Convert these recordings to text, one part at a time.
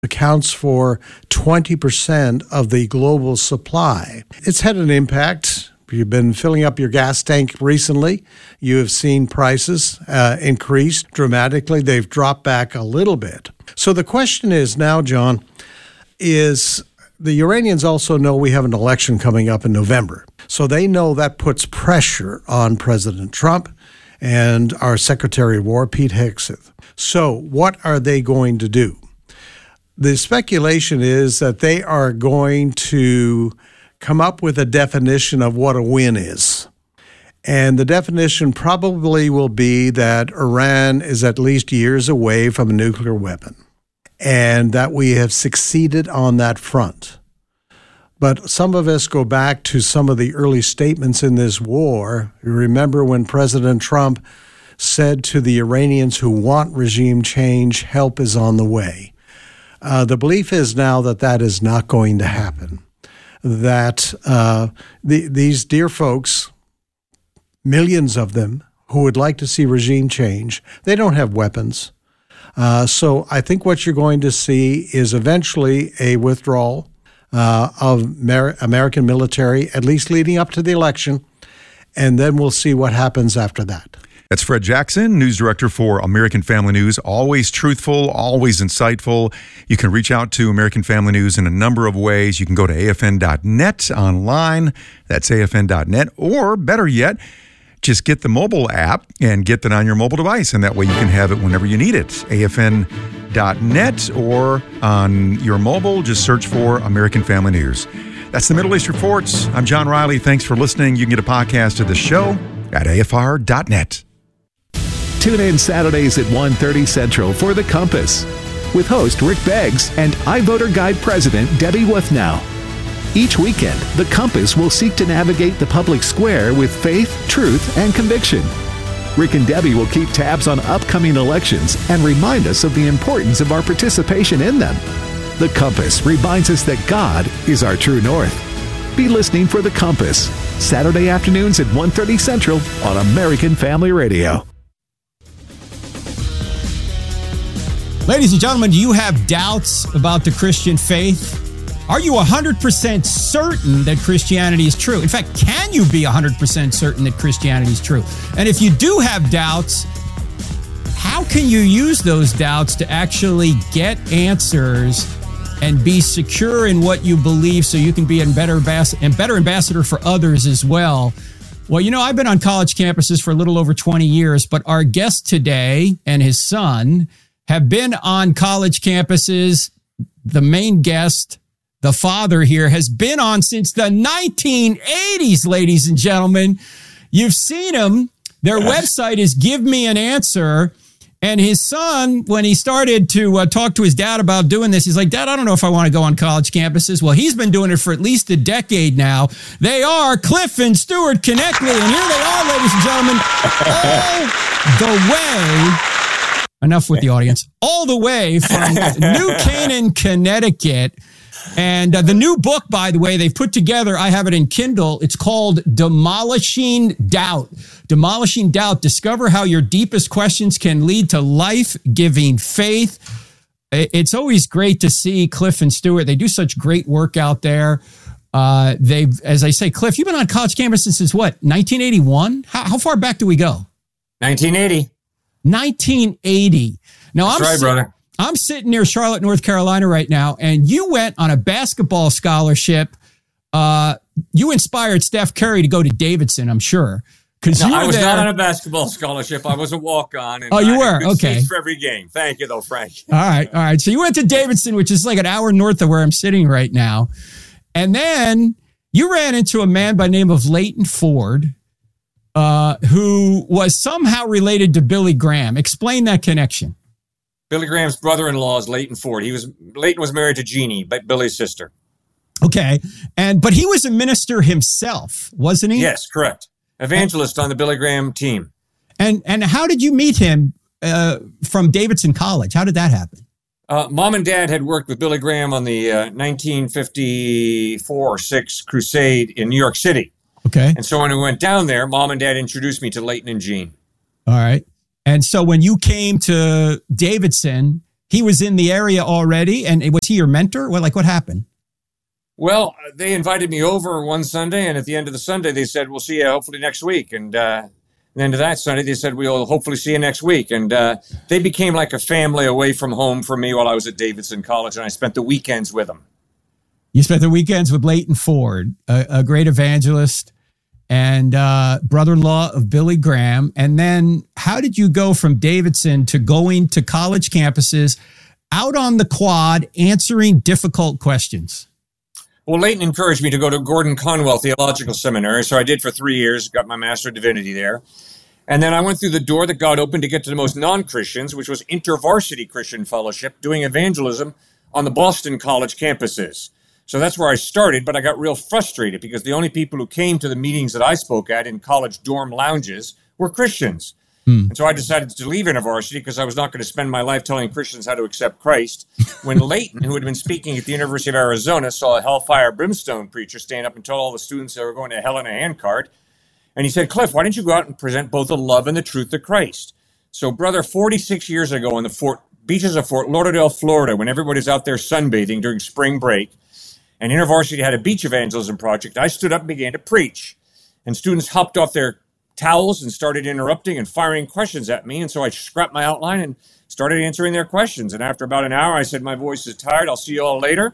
accounts for 20% of the global supply. It's had an impact. You've been filling up your gas tank recently. You have seen prices increase dramatically. They've dropped back a little bit. So the question is now, John, is the Iranians also know we have an election coming up in November. So they know that puts pressure on President Trump and our Secretary of War, Pete Hegseth. So what are they going to do? The speculation is that they are going to come up with a definition of what a win is. And the definition probably will be that Iran is at least years away from a nuclear weapon and that we have succeeded on that front. But some of us go back to some of the early statements in this war. You remember when President Trump said to the Iranians who want regime change, help is on the way. The belief is now that that is not going to happen. That these dear folks, millions of them, who would like to see regime change, they don't have weapons. So I think what you're going to see is eventually a withdrawal of American military, at least leading up to the election, and then we'll see what happens after that. That's Fred Jackson, news director for American Family News. Always truthful, always insightful. You can reach out to American Family News in a number of ways. You can go to afn.net online. That's afn.net. Or better yet, just get the mobile app and get that on your mobile device. And that way you can have it whenever you need it. afn.net or on your mobile, just search for American Family News. That's the Middle East Reports. I'm John Riley. Thanks for listening. You can get a podcast of the show at afr.net. Tune in Saturdays at 1:30 Central for The Compass with host Rick Beggs and iVoter Guide President Debbie Withnow. Each weekend, The Compass will seek to navigate the public square with faith, truth, and conviction. Rick and Debbie will keep tabs on upcoming elections and remind us of the importance of our participation in them. The Compass reminds us that God is our true north. Be listening for The Compass, Saturday afternoons at 1:30 Central on American Family Radio. Ladies and gentlemen, do you have doubts about the Christian faith? Are you 100% certain that Christianity is true? In fact, can you be 100% certain that Christianity is true? And if you do have doubts, how can you use those doubts to actually get answers and be secure in what you believe so you can be a better ambassador for others as well? Well, you know, I've been on college campuses for a little over 20 years, but our guest today and his son have been on college campuses. The main guest, the father here, has been on since the 1980s, ladies and gentlemen. You've seen him. Their website is Give Me an Answer. And his son, when he started to talk to his dad about doing this, he's like, Dad, I don't know if I want to go on college campuses. Well, he's been doing it for at least a decade now. They are Cliff and Stuart Konechny. And here they are, ladies and gentlemen, all the way... Enough with the audience. All the way from New Canaan, Connecticut. And the new book, by the way, they've put together, I have it in Kindle. It's called Demolishing Doubt. Demolishing Doubt. Discover how your deepest questions can lead to life-giving faith. It's always great to see Cliff and Stuart. They do such great work out there. They've, as I say, Cliff, you've been on college campuses since what, 1981? How far back do we go? 1980. 1980. Now, That's right, brother. I'm sitting near Charlotte, North Carolina right now, and you went on a basketball scholarship. You inspired Steph Curry to go to Davidson, I'm sure. No, I was not on a basketball scholarship. I was a walk-on. And you were? Okay. For every game. Thank you, though, Frank. All right. So you went to Davidson, which is like an hour north of where I'm sitting right now. And then you ran into a man by the name of Leighton Ford, who was somehow related to Billy Graham. Explain that connection. Billy Graham's brother-in-law is Leighton Ford. Leighton was married to Jeannie, Billy's sister. Okay. But he was a minister himself, wasn't he? Yes, correct. Evangelist on the Billy Graham team. And how did you meet him from Davidson College? How did that happen? Mom and Dad had worked with Billy Graham on the 1954 or 6 crusade in New York City. Okay. And so when we went down there, Mom and Dad introduced me to Leighton and Jean. All right. And so when you came to Davidson, he was in the area already, and was he your mentor? What happened? Well, they invited me over one Sunday, and at the end of the Sunday, they said, we'll see you hopefully next week. And then to that Sunday, they said, we'll hopefully see you next week. And they became like a family away from home for me while I was at Davidson College, and I spent the weekends with them. You spent the weekends with Leighton Ford, a great evangelist and brother-in-law of Billy Graham. And then how did you go from Davidson to going to college campuses out on the quad, answering difficult questions? Well, Leighton encouraged me to go to Gordon Conwell Theological Seminary, so I did for 3 years, got my Master of Divinity there. And then I went through the door that God opened to get to the most non-Christians, which was InterVarsity Christian Fellowship, doing evangelism on the Boston College campuses. So that's where I started, but I got real frustrated because the only people who came to the meetings that I spoke at in college dorm lounges were Christians. And so I decided to leave InterVarsity because I was not going to spend my life telling Christians how to accept Christ. When Leighton, who had been speaking at the University of Arizona, saw a hellfire brimstone preacher stand up and tell all the students they were going to hell in a handcart. And he said, Cliff, why don't you go out and present both the love and the truth of Christ? So, brother, 46 years ago in the beaches of Fort Lauderdale, Florida, when everybody's out there sunbathing during spring break, and InterVarsity had a beach evangelism project, I stood up and began to preach. And students hopped off their towels and started interrupting and firing questions at me. And so I scrapped my outline and started answering their questions. And after about an hour, I said, my voice is tired. I'll see you all later.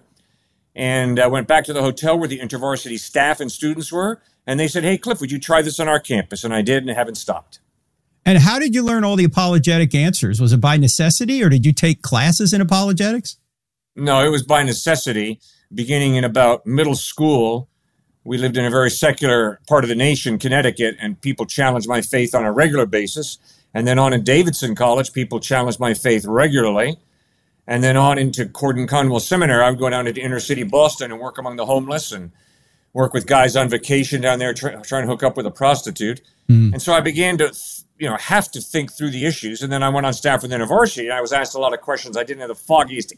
And I went back to the hotel where the InterVarsity staff and students were. And they said, hey, Cliff, would you try this on our campus? And I did, and haven't stopped. And how did you learn all the apologetic answers? Was it by necessity, or did you take classes in apologetics? No, it was by necessity. Beginning in about middle school, we lived in a very secular part of the nation, Connecticut, and people challenged my faith on a regular basis. And then on in Davidson College, people challenged my faith regularly. And then on into Gordon Conwell Seminary, I would go down into inner city Boston and work among the homeless and work with guys on vacation down there trying to hook up with a prostitute. And so I began to have to think through the issues. And then I went on staff with InterVarsity, and I was asked a lot of questions I didn't have the foggiest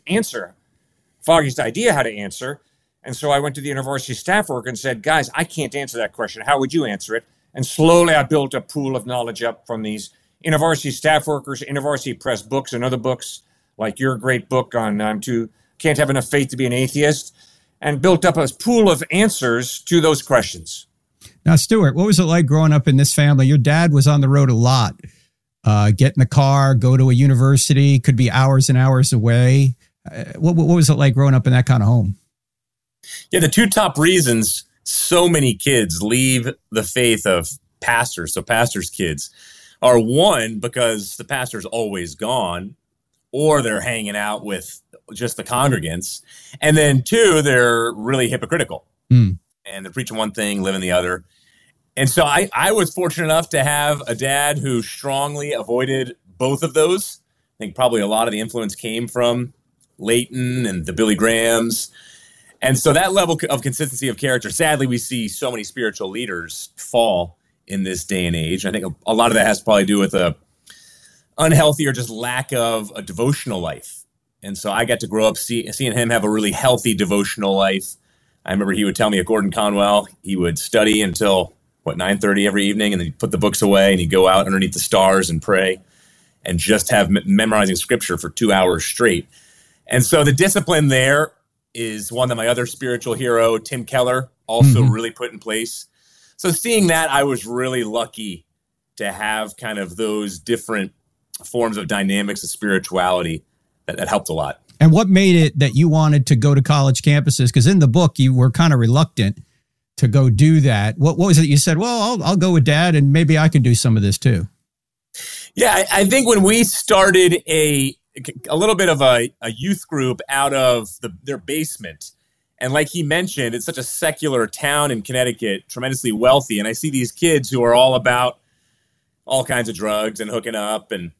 idea how to answer. And so I went to the InterVarsity staff work and said, guys, I can't answer that question. How would you answer it? And slowly I built a pool of knowledge up from these InterVarsity staff workers, InterVarsity Press books and other books, like your great book on Can't Have Enough Faith to Be an Atheist, and built up a pool of answers to those questions. Now, Stuart, what was it like growing up in this family? Your dad was on the road a lot. Get in the car, go to a university, could be hours and hours away. What was it like growing up in that kind of home? Yeah, the two top reasons so many kids leave the faith of pastors, so pastors' kids, are one, because the pastor's always gone, or they're hanging out with just the congregants. And then two, they're really hypocritical. And they're preaching one thing, living the other. And so I was fortunate enough to have a dad who strongly avoided both of those. I think probably a lot of the influence came from Leighton and the Billy Grahams. And so that level of consistency of character, sadly, we see so many spiritual leaders fall in this day and age. I think a lot of that has to probably do with a unhealthy or just lack of a devotional life. And so I got to grow up seeing him have a really healthy devotional life. I remember he would tell me at Gordon Conwell, he would study until, 9:30 every evening, and then he'd put the books away and he'd go out underneath the stars and pray and just have memorizing scripture for 2 hours straight. And so the discipline there is one that my other spiritual hero, Tim Keller, also really put in place. So seeing that, I was really lucky to have kind of those different forms of dynamics of spirituality that helped a lot. And what made it that you wanted to go to college campuses? Because in the book, you were kind of reluctant to go do that. What was it you said, well, I'll go with Dad and maybe I can do some of this too? Yeah, I think when we started a little bit of a youth group out of their basement, and like he mentioned, it's such a secular town in Connecticut, tremendously wealthy, and I see these kids who are all about all kinds of drugs and hooking up and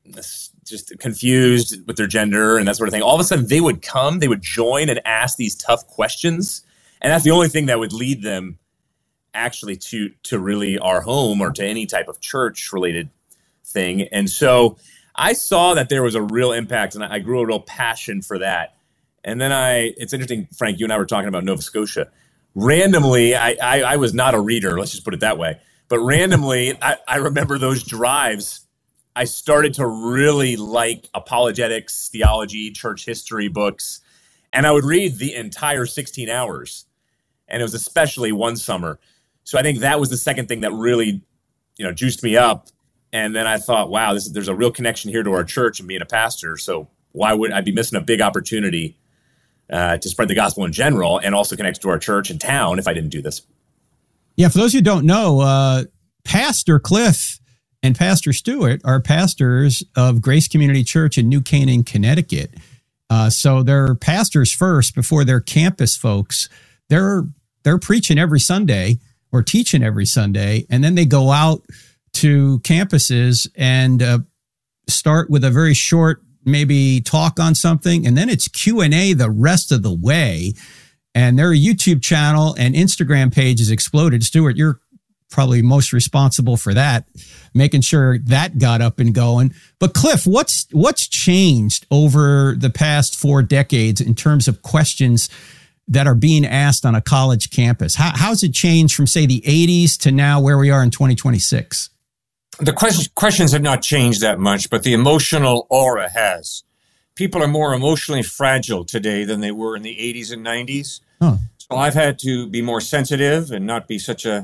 just confused with their gender and that sort of thing. All of a sudden, they would join and ask these tough questions, and that's the only thing that would lead them actually to really our home or to any type of church-related thing. And so I saw that there was a real impact, and I grew a real passion for that. And then it's interesting, Frank, you and I were talking about Nova Scotia. Randomly, I was not a reader, let's just put it that way. But randomly, I remember those drives. I started to really like apologetics, theology, church history books, and I would read the entire 16 hours. And it was especially one summer. So I think that was the second thing that really, juiced me up. And then I thought, wow, there's a real connection here to our church and being a pastor. So why would I be missing a big opportunity to spread the gospel in general and also connect to our church and town if I didn't do this? Yeah, for those who don't know, Pastor Cliff and Pastor Stewart are pastors of Grace Community Church in New Canaan, Connecticut. So they're pastors first before they're campus folks. They're preaching every Sunday or teaching every Sunday, and then they go out to campuses and start with a very short, maybe talk on something, and then it's Q&A the rest of the way. And their YouTube channel and Instagram page has exploded. Stuart, you're probably most responsible for that, making sure that got up and going. But Cliff, what's changed over the past 4 decades in terms of questions that are being asked on a college campus? How's it changed from, say, the 80s to now where we are in 2026? The questions have not changed that much, but the emotional aura has. People are more emotionally fragile today than they were in the 80s and 90s. Huh. So I've had to be more sensitive and not be such a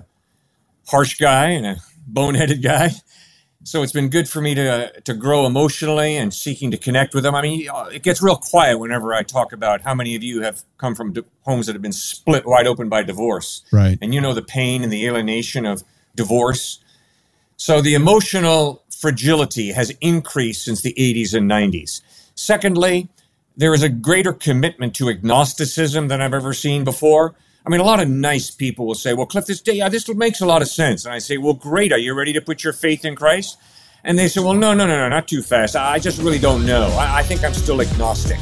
harsh guy and a boneheaded guy. So it's been good for me to grow emotionally and seeking to connect with them. I mean, it gets real quiet whenever I talk about how many of you have come from homes that have been split wide open by divorce. Right. And the pain and the alienation of divorce. So the emotional fragility has increased since the 80s and 90s. Secondly, there is a greater commitment to agnosticism than I've ever seen before. I mean, a lot of nice people will say, well, Cliff, this makes a lot of sense. And I say, well, great. Are you ready to put your faith in Christ? And they say, well, no, not too fast. I just really don't know. I think I'm still agnostic.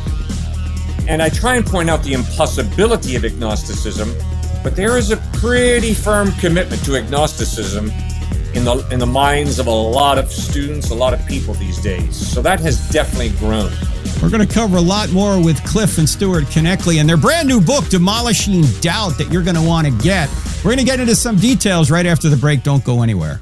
And I try and point out the impossibility of agnosticism, but there is a pretty firm commitment to agnosticism in the minds of a lot of students, a lot of people these days. So that has definitely grown. We're going to cover a lot more with Cliff and Stuart Konecny and their brand new book, Demolishing Doubt, that you're going to want to get. We're going to get into some details right after the break. Don't go anywhere.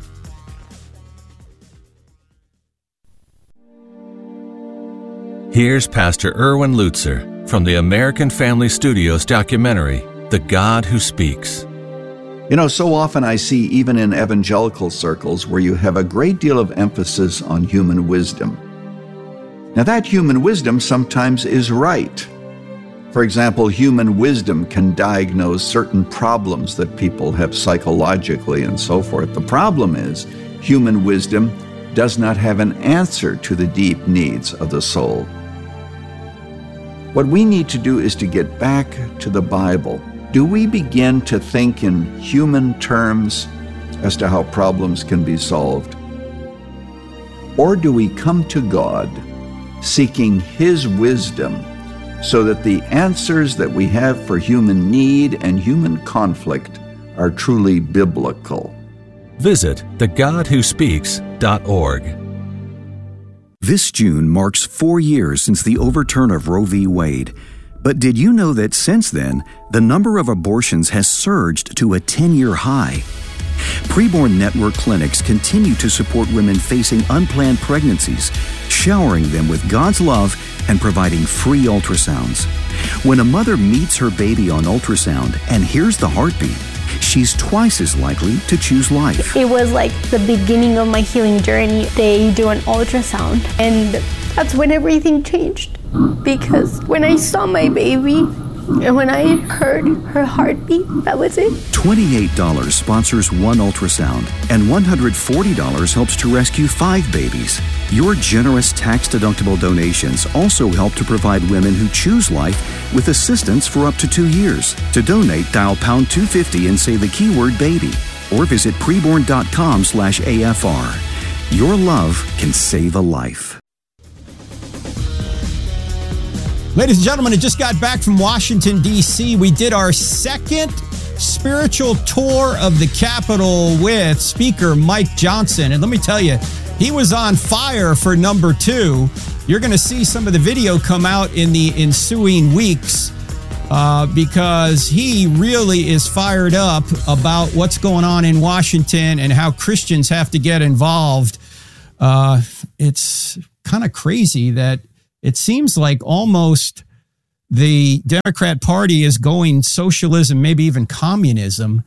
Here's Pastor Erwin Lutzer from the American Family Studios documentary, The God Who Speaks. So often I see, even in evangelical circles, where you have a great deal of emphasis on human wisdom. Now, that human wisdom sometimes is right. For example, human wisdom can diagnose certain problems that people have psychologically and so forth. The problem is, human wisdom does not have an answer to the deep needs of the soul. What we need to do is to get back to the Bible. Do we begin to think in human terms as to how problems can be solved? Or do we come to God seeking His wisdom so that the answers that we have for human need and human conflict are truly biblical? Visit thegodwhospeaks.org. This June marks 4 years since the overturn of Roe v. Wade. But did you know that since then, the number of abortions has surged to a 10-year high? Preborn Network clinics continue to support women facing unplanned pregnancies, showering them with God's love and providing free ultrasounds. When a mother meets her baby on ultrasound and hears the heartbeat, she's twice as likely to choose life. It was like the beginning of my healing journey. They do an ultrasound, and that's when everything changed. Because when I saw my baby and when I heard her heartbeat, that was it. $28 sponsors one ultrasound, and $140 helps to rescue 5 babies. Your generous tax-deductible donations also help to provide women who choose life with assistance for up to 2 years. To donate, dial pound 250 and say the keyword baby, or visit preborn.com/AFR. Your love can save a life. Ladies and gentlemen, I just got back from Washington, D.C. We did our second spiritual tour of the Capitol with Speaker Mike Johnson. And let me tell you, he was on fire for number 2. You're going to see some of the video come out in the ensuing weeks because he really is fired up about what's going on in Washington and how Christians have to get involved it's kind of crazy that it seems like almost the Democrat Party is going socialism, maybe even communism.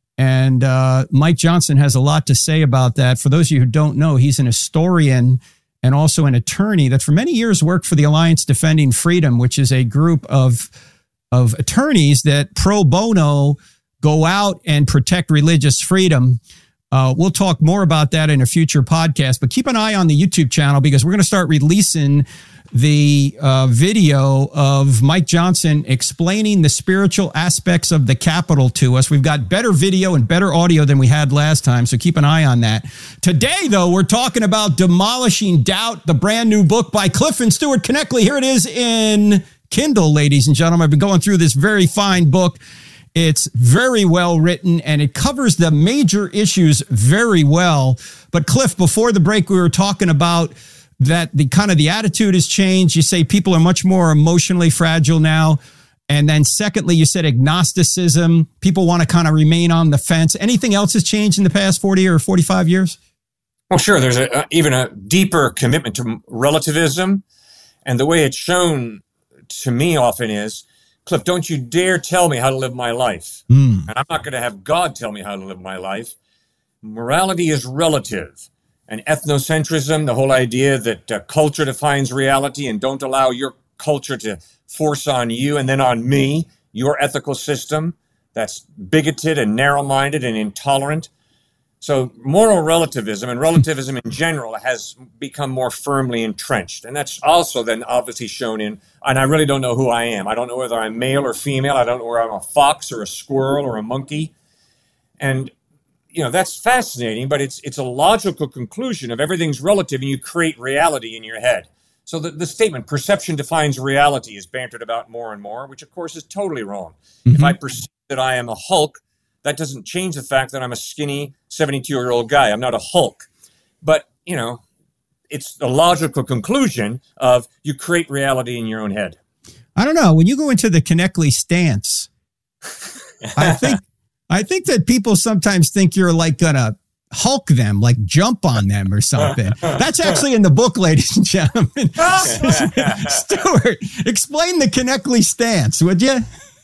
And Mike Johnson has a lot to say about that. For those of you who don't know, he's an historian and also an attorney that for many years worked for the Alliance Defending Freedom, which is a group of attorneys that pro bono go out and protect religious freedom. We'll talk more about that in a future podcast, but keep an eye on the YouTube channel because we're going to start releasing the video of Mike Johnson explaining the spiritual aspects of the Capitol to us. We've got better video and better audio than we had last time, so keep an eye on that. Today, though, we're talking about Demolishing Doubt, the brand new book by Cliff and Stuart Knechtle. Here it is in Kindle, ladies and gentlemen. I've been going through this very fine book. It's very well written, and it covers the major issues very well. But Cliff, before the break, we were talking about that the attitude has changed. You say people are much more emotionally fragile now. And then secondly, you said agnosticism. People want to kind of remain on the fence. Anything else has changed in the past 40 or 45 years? Well, sure. There's even a deeper commitment to relativism. And the way it's shown to me often is, Cliff, don't you dare tell me how to live my life. And I'm not going to have God tell me how to live my life. Morality is relative. And ethnocentrism, the whole idea that culture defines reality and don't allow your culture to force on you and then on me, your ethical system, that's bigoted and narrow-minded and intolerant. So moral relativism and relativism in general has become more firmly entrenched. And that's also then obviously shown in, and I really don't know who I am. I don't know whether I'm male or female. I don't know whether I'm a fox or a squirrel or a monkey. And that's fascinating, but it's a logical conclusion of everything's relative, and you create reality in your head. So the statement, perception defines reality, is bantered about more and more, which of course is totally wrong. Mm-hmm. If I perceive that I am a Hulk, that doesn't change the fact that I'm a skinny 72-year-old guy. I'm not a Hulk. But, it's the logical conclusion of you create reality in your own head. I don't know. When you go into the Knechtle stance, I think that people sometimes think you're like gonna Hulk them, like jump on them or something. That's actually in the book, ladies and gentlemen. Stuart, explain the Knechtle stance, would you?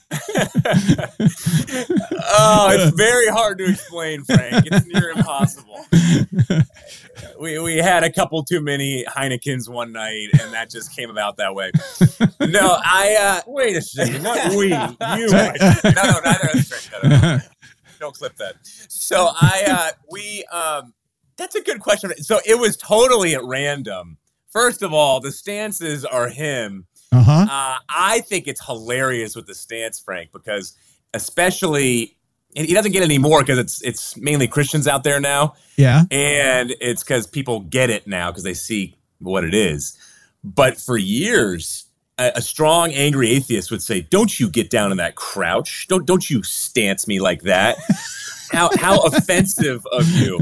Oh, it's very hard to explain, Frank. It's near impossible. We had a couple too many Heinekens one night, and that just came about that way. No, wait a second. Not we. You. No, neither of us. No. Don't clip that. So that's a good question. So it was totally at random. First of all, the stances are him. I think it's hilarious with the stance, Frank, because especially, and he doesn't get any more because it's mainly Christians out there now. Yeah. And it's because people get it now because they see what it is. But for years, a strong, angry atheist would say, "Don't you get down in that crouch? Don't you stance me like that? How offensive of you!"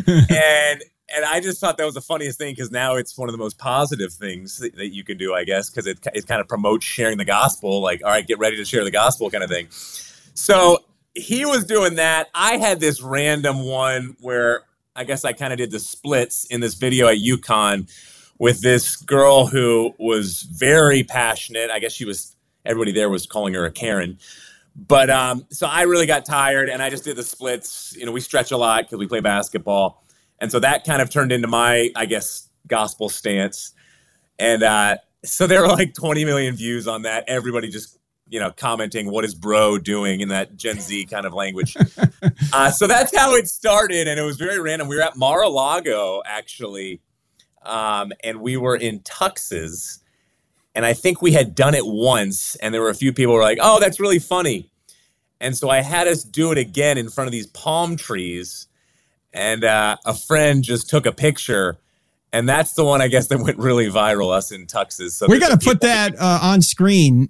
And I just thought that was the funniest thing because now it's one of the most positive things that you can do, I guess, because it kind of promotes sharing the gospel. Like, all right, get ready to share the gospel, kind of thing. So he was doing that. I had this random one where I guess I kind of did the splits in this video at UConn with this girl who was very passionate. I guess everybody there was calling her a Karen. But so I really got tired and I just did the splits. We stretch a lot because we play basketball. And so that kind of turned into my, I guess, gospel stance. And so there were like 20 million views on that. Everybody just, commenting, what is bro doing in that Gen Z kind of language. So that's how it started. And it was very random. We were at Mar-a-Lago, actually. And we were in tuxes, and I think we had done it once, and there were a few people who were like, "Oh, that's really funny." And so I had us do it again in front of these palm trees, and a friend just took a picture, and that's the one I guess that went really viral. Us in tuxes. So we're gonna put that on screen.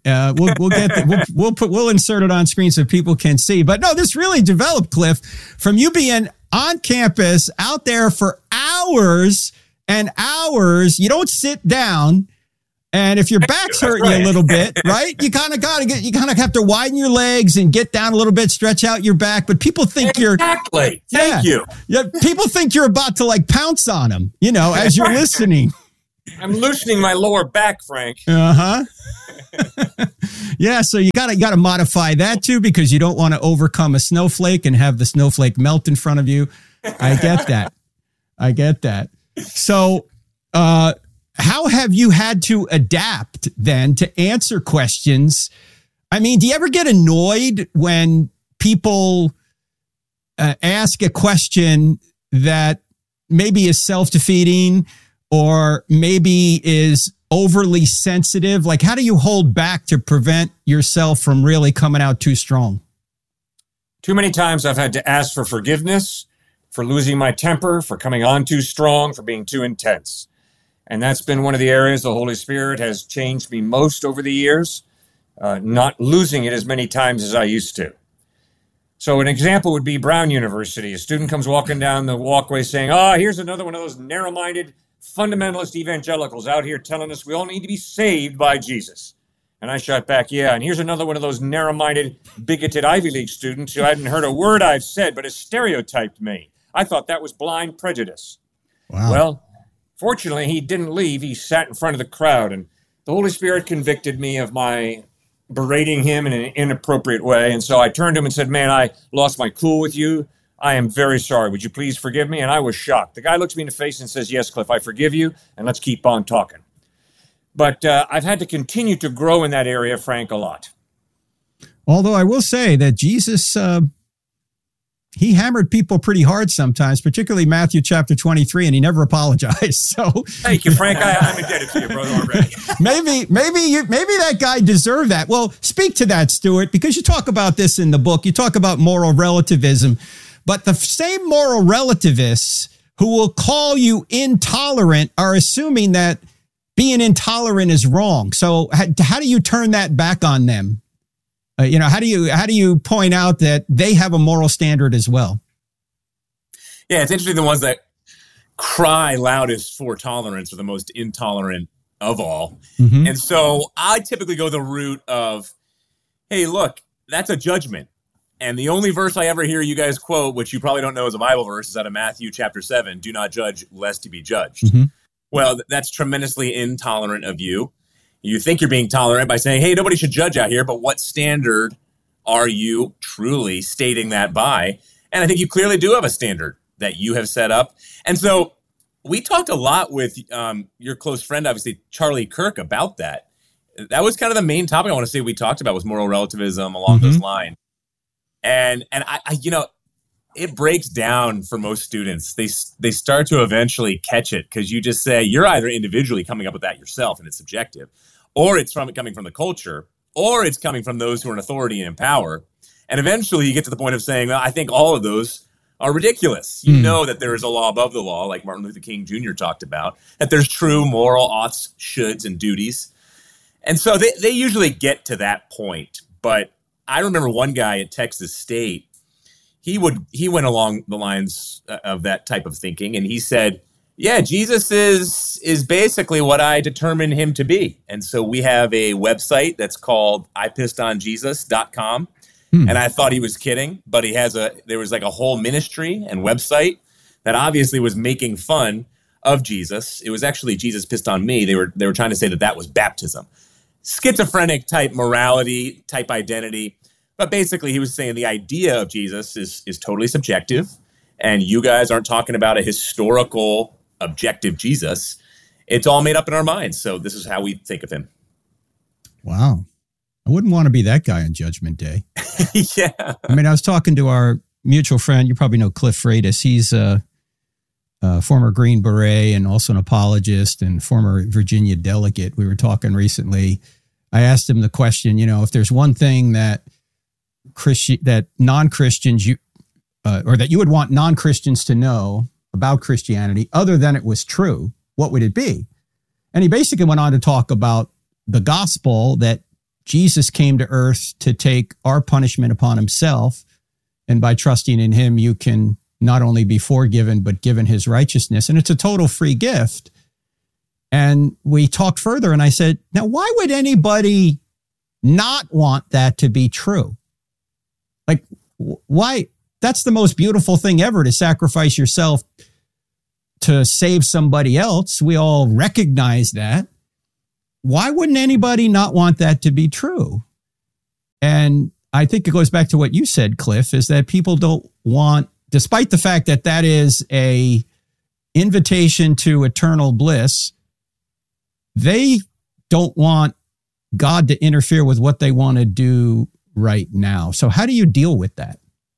We'll insert it on screen so people can see. But no, this really developed, Cliff, from you being on campus out there for hours and hours. You don't sit down. And if your back's hurting you a little bit, right? You kind of have to widen your legs and get down a little bit, stretch out your back. But people think Exactly. Thank you. Yeah. People think you're about to like pounce on them, as you're listening. I'm loosening my lower back, Frank. Uh-huh. Yeah. So you gotta modify that too, because you don't want to overcome a snowflake and have the snowflake melt in front of you. I get that. So, how have you had to adapt then to answer questions? I mean, do you ever get annoyed when people ask a question that maybe is self-defeating or maybe is overly sensitive? Like, how do you hold back to prevent yourself from really coming out too strong? Too many times I've had to ask for forgiveness for losing my temper, for coming on too strong, for being too intense. And that's been one of the areas the Holy Spirit has changed me most over the years, not losing it as many times as I used to. So an example would be Brown University. A student comes walking down the walkway saying, here's another one of those narrow-minded fundamentalist evangelicals out here telling us we all need to be saved by Jesus. And I shot back, yeah, and here's another one of those narrow-minded, bigoted Ivy League students who hadn't heard a word I've said but has stereotyped me. I thought that was blind prejudice. Wow. Well, fortunately, he didn't leave. He sat in front of the crowd, and the Holy Spirit convicted me of my berating him in an inappropriate way. And so I turned to him and said, man, I lost my cool with you. I am very sorry. Would you please forgive me? And I was shocked. The guy looks me in the face and says, yes, Cliff, I forgive you, and let's keep on talking. But I've had to continue to grow in that area, Frank, a lot. Although I will say that Jesus, he hammered people pretty hard sometimes, particularly Matthew chapter 23, and he never apologized. So thank you, Frank. I'm indebted to you, brother, already. maybe that guy deserved that. Well, speak to that, Stuart, because you talk about this in the book. You talk about moral relativism, but the same moral relativists who will call you intolerant are assuming that being intolerant is wrong. So how do you turn that back on them? How do you point out that they have a moral standard as well? Yeah, it's interesting. The ones that cry loudest for tolerance are the most intolerant of all. Mm-hmm. And so I typically go the route of, hey, look, that's a judgment. And the only verse I ever hear you guys quote, which you probably don't know is a Bible verse, is out of Matthew chapter 7. Do not judge lest you be judged. Mm-hmm. Well, that's tremendously intolerant of you. You think you're being tolerant by saying, hey, nobody should judge out here, but what standard are you truly stating that by? And I think you clearly do have a standard that you have set up. And so we talked a lot with your close friend, obviously, Charlie Kirk, about that. That was kind of the main topic I want to say we talked about was moral relativism along those lines. And I it breaks down for most students. They start to eventually catch it because you just say you're either individually coming up with that yourself and it's subjective, or it's coming from the culture, or it's coming from those who are in authority and in power. And eventually you get to the point of saying, well, I think all of those are ridiculous. You know that there is a law above the law, like Martin Luther King Jr. talked about, that there's true moral oughts, shoulds, and duties. And so they usually get to that point. But I remember one guy at Texas State, he went along the lines of that type of thinking, and he said, yeah, Jesus is basically what I determine him to be. And so we have a website that's called ipissedonjesus.com. And I thought he was kidding, but there was like a whole ministry and website that obviously was making fun of Jesus. It was actually Jesus Pissed on Me. They were trying to say that was baptism. Schizophrenic type morality, type identity. But basically, he was saying the idea of Jesus is totally subjective, and you guys aren't talking about a historical, objective Jesus. It's all made up in our minds, so this is how we think of him. Wow. I wouldn't want to be that guy on Judgment Day. Yeah. I mean, I was talking to our mutual friend. You probably know Cliff Freitas. He's a former Green Beret and also an apologist and former Virginia delegate. We were talking recently. I asked him the question, if there's one thing that non-Christians or that you would want non-Christians to know about Christianity other than it was true, what would it be? And he basically went on to talk about the gospel, that Jesus came to earth to take our punishment upon himself. And by trusting in him, you can not only be forgiven, but given his righteousness. And it's a total free gift. And we talked further, and I said, now, why would anybody not want that to be true? Like, why? That's the most beautiful thing ever, to sacrifice yourself to save somebody else. We all recognize that. Why wouldn't anybody not want that to be true? And I think it goes back to what you said, Cliff, is that people don't want, despite the fact that that is a invitation to eternal bliss, they don't want God to interfere with what they want to do right now. So how do you deal with that?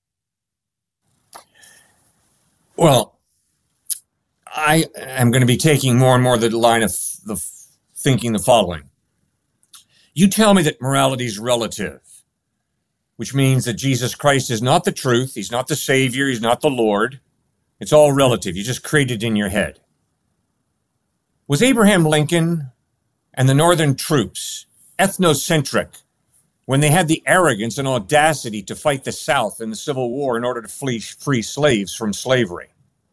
Well, I am going to be taking more and more the line of the thinking the following. You tell me that morality is relative, which means that Jesus Christ is not the truth. He's not the Savior. He's not the Lord. It's all relative. You just create it in your head. Was Abraham Lincoln and the Northern troops ethnocentric when they had the arrogance and audacity to fight the South in the Civil War in order to free slaves from slavery?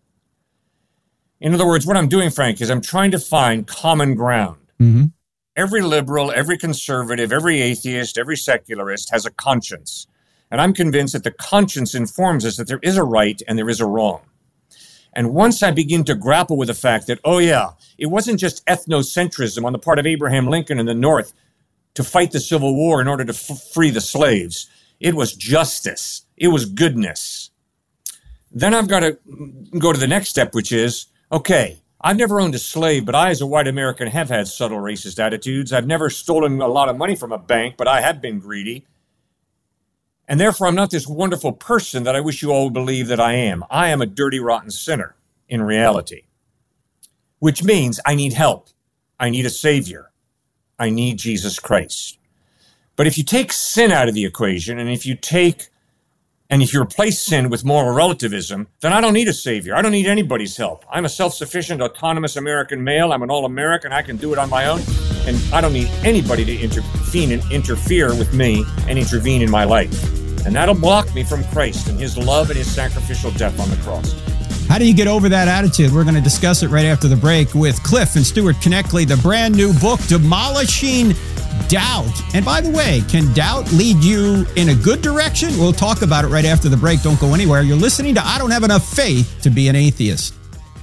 In other words, what I'm doing, Frank, is I'm trying to find common ground. Mm-hmm. Every liberal, every conservative, every atheist, every secularist has a conscience. And I'm convinced that the conscience informs us that there is a right and there is a wrong. And once I begin to grapple with the fact that, oh yeah, it wasn't just ethnocentrism on the part of Abraham Lincoln in the North to fight the Civil War in order to free the slaves. It was justice. It was goodness. Then I've got to go to the next step, which is, okay, I've never owned a slave, but I, as a white American, have had subtle racist attitudes. I've never stolen a lot of money from a bank, but I have been greedy. And therefore, I'm not this wonderful person that I wish you all would believe that I am. I am a dirty, rotten sinner in reality, which means I need help. I need a savior. I need Jesus Christ. But if you take sin out of the equation, and if you replace sin with moral relativism, then I don't need a savior. I don't need anybody's help. I'm a self-sufficient, autonomous American male. I'm an all-American. I can do it on my own. And I don't need anybody to interfere with me and intervene in my life. And that'll block me from Christ and his love and his sacrificial death on the cross. How do you get over that attitude? We're going to discuss it right after the break with Cliff and Stuart Connectley, the brand new book, Demolishing Doubt. And by the way, can doubt lead you in a good direction? We'll talk about it right after the break. Don't go anywhere. You're listening to I Don't Have Enough Faith to Be an Atheist.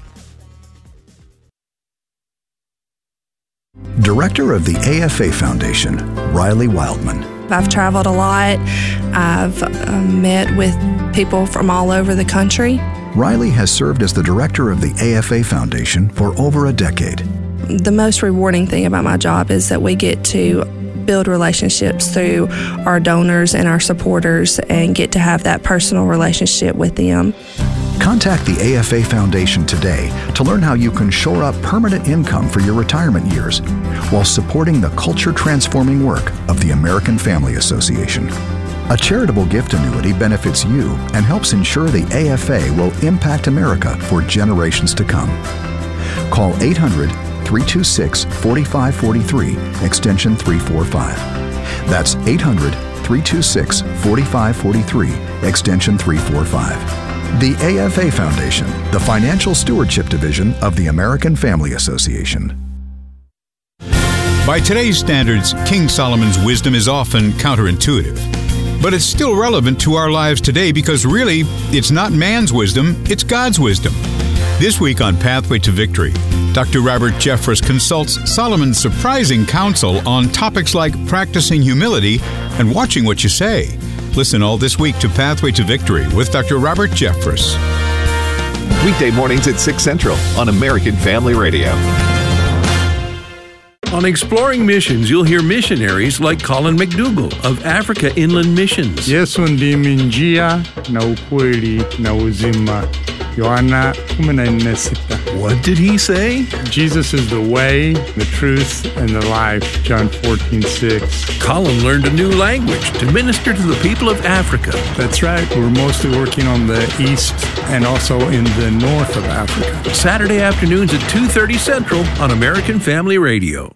Director of the AFA Foundation, Riley Wildman. I've traveled a lot. I've met with people from all over the country. Riley has served as the director of the AFA Foundation for over a decade. The most rewarding thing about my job is that we get to build relationships through our donors and our supporters and get to have that personal relationship with them. Contact the AFA Foundation today to learn how you can shore up permanent income for your retirement years while supporting the culture-transforming work of the American Family Association. A charitable gift annuity benefits you and helps ensure the AFA will impact America for generations to come. Call 800-326-4543, extension 345. That's 800-326-4543, extension 345. The AFA Foundation, the financial stewardship division of the American Family Association. By today's standards, King Solomon's wisdom is often counterintuitive. But it's still relevant to our lives today because really, it's not man's wisdom, it's God's wisdom. This week on Pathway to Victory, Dr. Robert Jeffress consults Solomon's surprising counsel on topics like practicing humility and watching what you say. Listen all this week to Pathway to Victory with Dr. Robert Jeffress. Weekday mornings at 6 Central on American Family Radio. On Exploring Missions, you'll hear missionaries like Colin McDougall of Africa Inland Missions. Yesu ndimi njia na ukweli na uzima. Yohana 14:6. What did he say? Jesus is the way, the truth, and the life. John 14:6. Colin learned a new language to minister to the people of Africa. That's right. We're mostly working on the east and also in the north of Africa. Saturday afternoons at 2:30 Central on American Family Radio.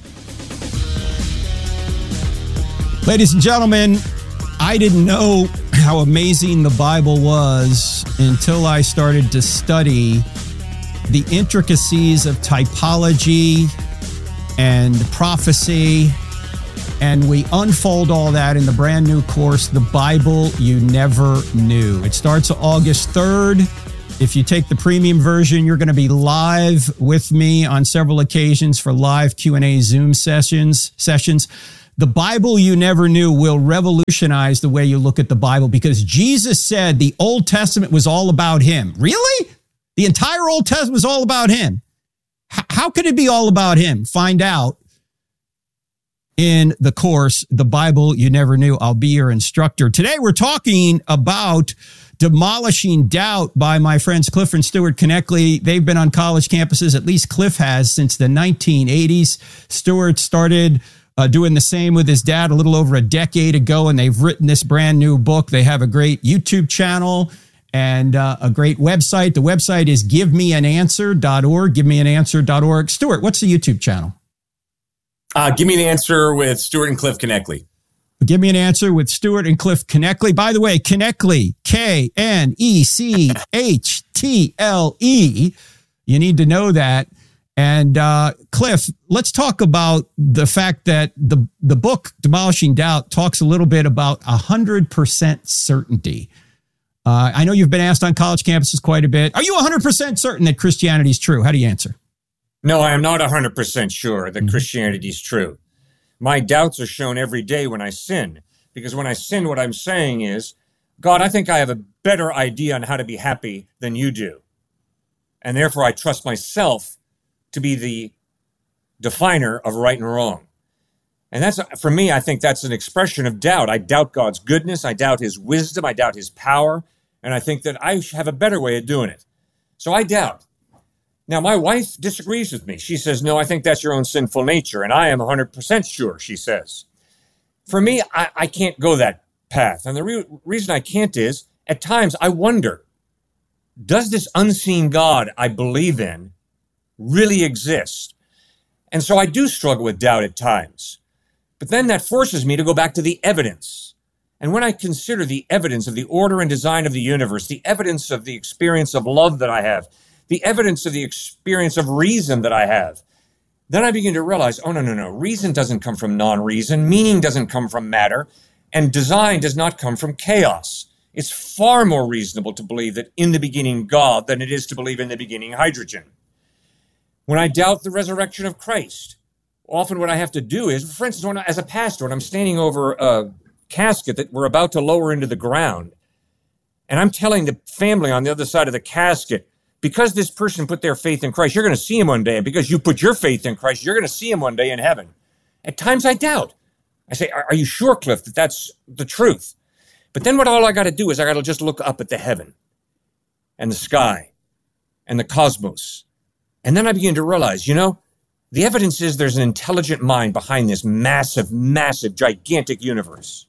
Ladies and gentlemen, I didn't know how amazing the Bible was until I started to study the intricacies of typology and prophecy, and we unfold all that in the brand new course, The Bible You Never Knew. It starts August 3rd. If you take the premium version, you're going to be live with me on several occasions for live Q&A Zoom sessions. The Bible You Never Knew will revolutionize the way you look at the Bible, because Jesus said the Old Testament was all about him. Really? The entire Old Testament was all about him. How could it be all about him? Find out in the course, The Bible You Never Knew. I'll be your instructor. Today, we're talking about Demolishing Doubt by my friends Cliff and Stuart Konecny. They've been on college campuses, at least Cliff has, since the 1980s. Stuart started doing the same with his dad a little over a decade ago, and they've written this brand new book. They have a great YouTube channel and a great website. The website is givemeananswer.org, givemeananswer.org. Stuart, what's the YouTube channel? Give Me an Answer with Stuart and Cliff Konecny. Give Me an Answer with Stuart and Cliff Konecny. By the way, Konecny, K-N-E-C-H-T-L-E. You need to know that. And Cliff, let's talk about the fact that the book, Demolishing Doubt, talks a little bit about 100% certainty. I know you've been asked on college campuses quite a bit. Are you 100% certain that Christianity is true? How do you answer? No, I am not 100% sure that Christianity is true. My doubts are shown every day when I sin, because when I sin, what I'm saying is, God, I think I have a better idea on how to be happy than you do. And therefore, I trust myself to be the definer of right and wrong. And that's, for me, I think that's an expression of doubt. I doubt God's goodness. I doubt his wisdom. I doubt his power. And I think that I have a better way of doing it. So I doubt. Now, my wife disagrees with me. She says, no, I think that's your own sinful nature. And I am 100% sure, she says. For me, I can't go that path. And the reason I can't is, at times, I wonder, does this unseen God I believe in really exist? And so I do struggle with doubt at times. But then that forces me to go back to the evidence. And when I consider the evidence of the order and design of the universe, the evidence of the experience of love that I have, the evidence of the experience of reason that I have, then I begin to realize, oh, no. Reason doesn't come from non-reason. Meaning doesn't come from matter. And design does not come from chaos. It's far more reasonable to believe that in the beginning God than it is to believe in the beginning hydrogen. When I doubt the resurrection of Christ, often what I have to do is, for instance, as a pastor, when I'm standing over a casket that we're about to lower into the ground, and I'm telling the family on the other side of the casket, because this person put their faith in Christ, you're going to see him one day. And because you put your faith in Christ, you're going to see him one day in heaven. At times I doubt. I say, are you sure, Cliff, that that's the truth? But then all I got to do is I got to just look up at the heaven and the sky and the cosmos. And then I begin to realize, the evidence is there's an intelligent mind behind this massive, gigantic universe.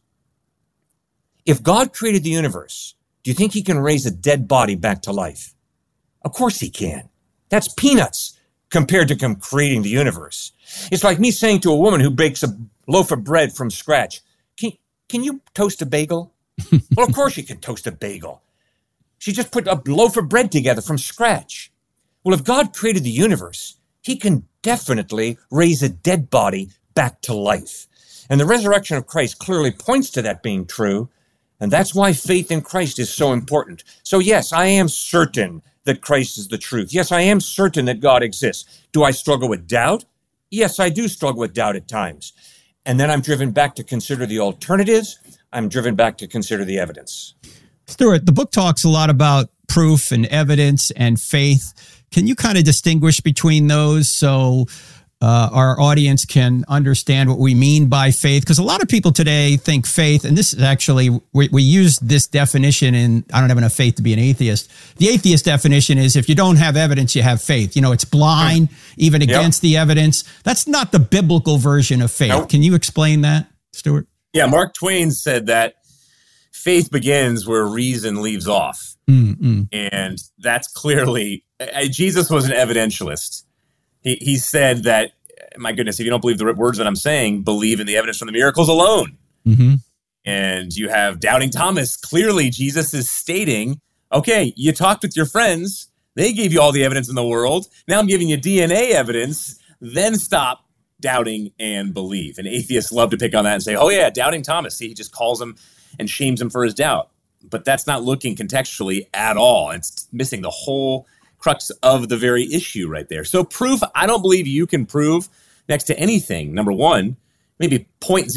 If God created the universe, do you think he can raise a dead body back to life? Of course he can. That's peanuts compared to him creating the universe. It's like me saying to a woman who bakes a loaf of bread from scratch, can you toast a bagel? Well, of course she can toast a bagel. She just put a loaf of bread together from scratch. Well, if God created the universe, he can definitely raise a dead body back to life. And the resurrection of Christ clearly points to that being true. And that's why faith in Christ is so important. So yes, I am certain that Christ is the truth. Yes, I am certain that God exists. Do I struggle with doubt? Yes, I do struggle with doubt at times. And then I'm driven back to consider the alternatives. I'm driven back to consider the evidence. Stuart, the book talks a lot about proof and evidence and faith. Can you kind of distinguish between those so our audience can understand what we mean by faith? Because a lot of people today think faith, and this is actually, we use this definition in I Don't Have Enough Faith to Be an Atheist. The atheist definition is if you don't have evidence, you have faith. It's blind, even against the evidence. That's not the biblical version of faith. Nope. Can you explain that, Stuart? Yeah, Mark Twain said that faith begins where reason leaves off. And that's clearly, Jesus was an evidentialist. He said that, my goodness, if you don't believe the words that I'm saying, believe in the evidence from the miracles alone. And you have Doubting Thomas. Clearly, Jesus is stating, okay, you talked with your friends. They gave you all the evidence in the world. Now I'm giving you DNA evidence. Then stop doubting and believe. And atheists love to pick on that and say, oh yeah, doubting Thomas. See, he just calls him and shames him for his doubt. But that's not looking contextually at all. It's missing the whole crux of the very issue right there. So proof, I don't believe you can prove next to anything. Number one, maybe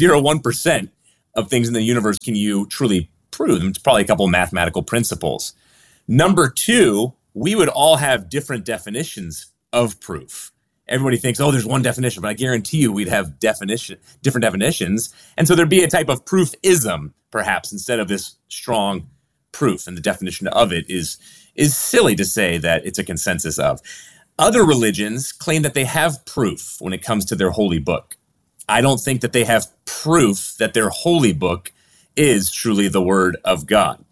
0.01% of things in the universe can you truly prove. It's probably a couple of mathematical principles. Number two, we would all have different definitions of proof. Everybody thinks, oh, there's one definition, but I guarantee you we'd have different definitions. And so there'd be a type of proofism, perhaps, instead of this strong proof. And the definition of it is silly to say that it's a consensus of. Other religions claim that they have proof when it comes to their holy book. I don't think that they have proof that their holy book is truly the word of God.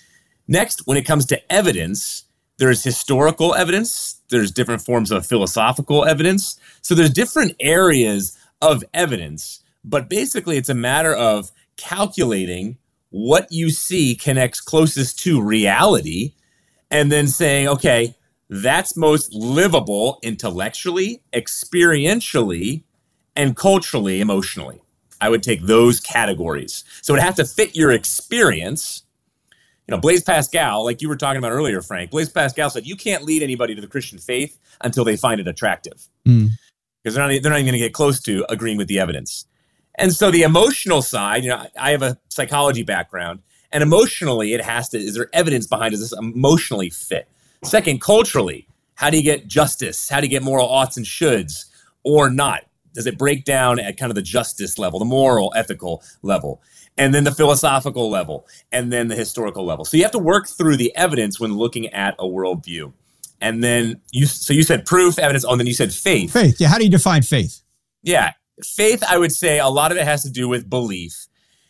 Next, when it comes to evidence, there's historical evidence, there's different forms of philosophical evidence. So there's different areas of evidence, but basically it's a matter of calculating what you see connects closest to reality and then saying, okay, that's most livable intellectually, experientially, and culturally, emotionally. I would take those categories. So it has to fit your experience. You know, Blaise Pascal, like you were talking about earlier, Frank, Blaise Pascal said, you can't lead anybody to the Christian faith until they find it attractive. Because they're not even going to get close to agreeing with the evidence. And so the emotional side, you know, I have a psychology background, and emotionally is there evidence behind, does this emotionally fit? Second, culturally, how do you get justice? How do you get moral oughts and shoulds or not? Does it break down at kind of the justice level, the moral, ethical level, and then the philosophical level, and then the historical level? So you have to work through the evidence when looking at a worldview. And then you said proof, evidence, and then you said faith. Faith, yeah. How do you define faith? Yeah, faith, I would say a lot of it has to do with belief.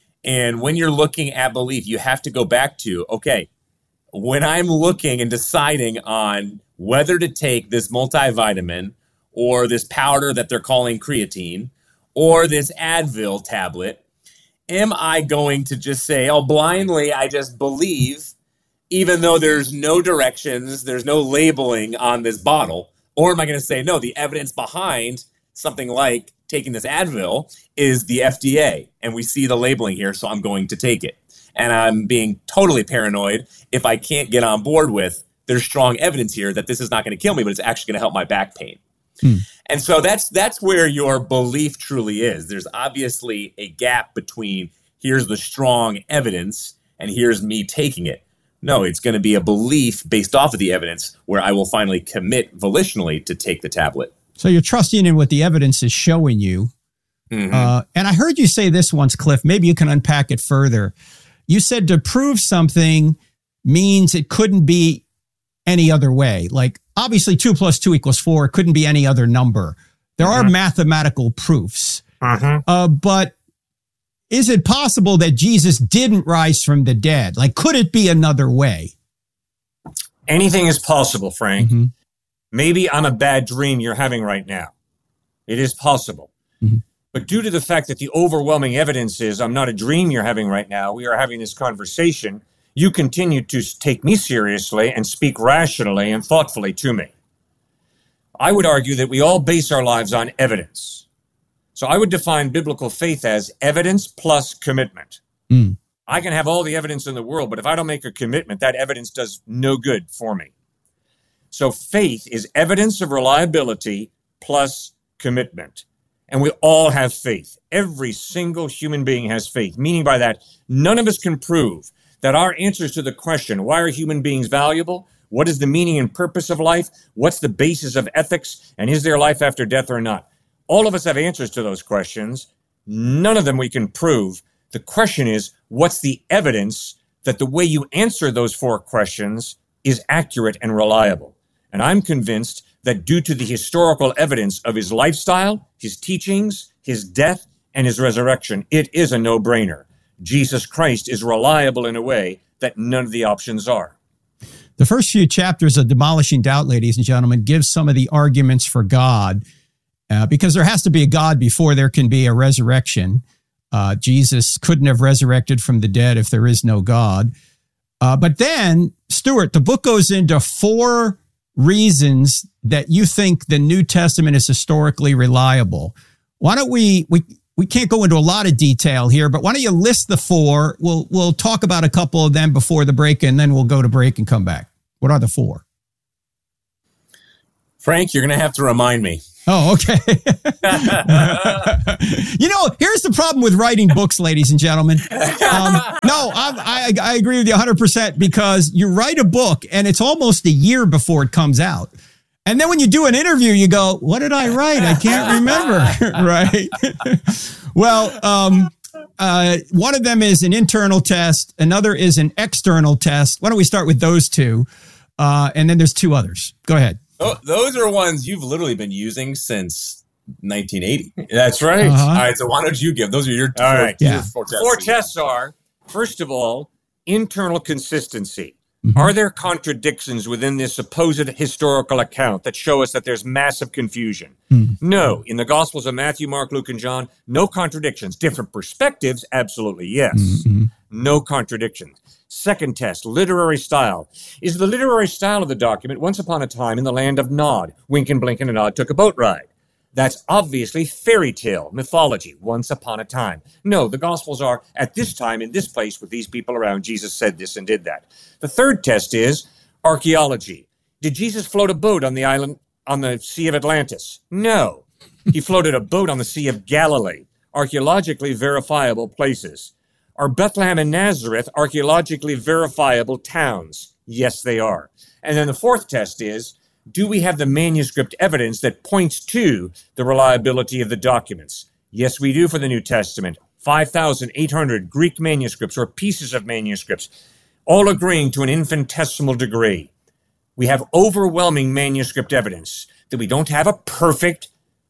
And when you're looking at belief, you have to go back to, okay, when I'm looking and deciding on whether to take this multivitamin or this powder that they're calling creatine or this Advil tablet, am I going to just say, oh, blindly, I just believe, even though there's no directions, there's no labeling on this bottle? Or am I going to say, no, the evidence behind something like taking this Advil is the FDA, and we see the labeling here, so I'm going to take it. And I'm being totally paranoid if I can't get on board with, there's strong evidence here that this is not going to kill me, but it's actually going to help my back pain. And so that's where your belief truly is. There's obviously a gap between here's the strong evidence and here's me taking it. No, it's going to be a belief based off of the evidence where I will finally commit volitionally to take the tablet. So you're trusting in what the evidence is showing you. And I heard you say this once, Cliff. Maybe you can unpack it further. You said to prove something means it couldn't be any other way. Like, obviously 2 + 2 = 4. It couldn't be any other number. There are mathematical proofs. But is it possible that Jesus didn't rise from the dead? Like, could it be another way? Anything is possible, Frank. Maybe I'm a bad dream you're having right now. It is possible. But due to the fact that the overwhelming evidence is I'm not a dream you're having right now, we are having this conversation, you continue to take me seriously and speak rationally and thoughtfully to me. I would argue that we all base our lives on evidence. So I would define biblical faith as evidence plus commitment. I can have all the evidence in the world, but if I don't make a commitment, that evidence does no good for me. So faith is evidence of reliability plus commitment. And we all have faith. Every single human being has faith, meaning by that, none of us can prove that our answers to the question, why are human beings valuable? What is the meaning and purpose of life? What's the basis of ethics? And is there life after death or not? All of us have answers to those questions. None of them we can prove. The question is, what's the evidence that the way you answer those 4 questions is accurate and reliable? And I'm convinced that due to the historical evidence of his lifestyle, his teachings, his death, and his resurrection, it is a no-brainer. Jesus Christ is reliable in a way that none of the options are. The first few chapters of Demolishing Doubt, ladies and gentlemen, gives some of the arguments for God, because there has to be a God before there can be a resurrection. Jesus couldn't have resurrected from the dead if there is no God. But then, Stuart, the book goes into 4 reasons that you think the New Testament is historically reliable. Why don't we can't go into a lot of detail here, but why don't you list the 4? We'll talk about a couple of them before the break, and then we'll go to break and come back. What are the 4? Frank, you're going to have to remind me. Oh, okay. Here's the problem with writing books, ladies and gentlemen. I agree with you 100% because you write a book and it's almost a year before it comes out. And then when you do an interview, you go, what did I write? I can't remember. Right. Well, one of them is an internal test. Another is an external test. Why don't we start with those 2? And then there's 2 others. Go ahead. Oh, those are ones you've literally been using since 1980. That's right. All right, so why don't you give? Those are your 4 tests. Yeah. 4 tests are, first of all, internal consistency. Mm-hmm. Are there contradictions within this supposed historical account that show us that there's massive confusion? Mm-hmm. No. In the Gospels of Matthew, Mark, Luke, and John, no contradictions. Different perspectives, absolutely yes. Mm-hmm. No contradictions. Second test, literary style. Is the literary style of the document, once upon a time in the land of Nod, Wink and Blink and a Nod took a boat ride? That's obviously fairy tale, mythology, once upon a time. No, the Gospels are, at this time, in this place, with these people around, Jesus said this and did that. The third test is archaeology. Did Jesus float a boat on the island, on the Sea of Atlantis? No. He floated a boat on the Sea of Galilee, archaeologically verifiable places. Are Bethlehem and Nazareth archaeologically verifiable towns? Yes, they are. And then the fourth test is, do we have the manuscript evidence that points to the reliability of the documents? Yes, we do for the New Testament. 5,800 Greek manuscripts or pieces of manuscripts, all agreeing to an infinitesimal degree. We have overwhelming manuscript evidence that we don't have a perfect